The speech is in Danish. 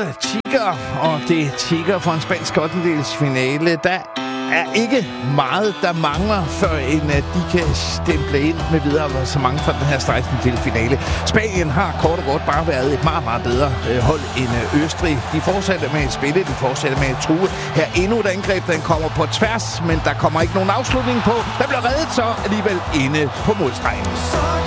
både Tigger, og det Tigger for en spansk 8-delsfinale. Der er ikke meget, der mangler, før de kan stemple ind med videre så mange fra den her 16-delsfinale. Spanien har kort og godt bare været et meget, meget bedre hold end Østrig. De fortsatte med at spille, de fortsatte med at true. Her endnu et angreb, den kommer på tværs, men der kommer ikke nogen afslutning på. Der bliver reddet så alligevel inde på målstregen.